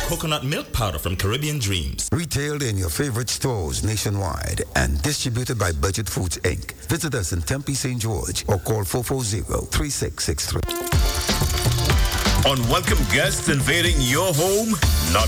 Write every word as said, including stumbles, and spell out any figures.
Coconut milk powder from Caribbean Dreams. Retailed in your favorite stores nationwide and distributed by Budget Foods Incorporated. Visit us in Tempe, Saint George or call four four zero, three six six three. Unwelcome guests invading your home? Not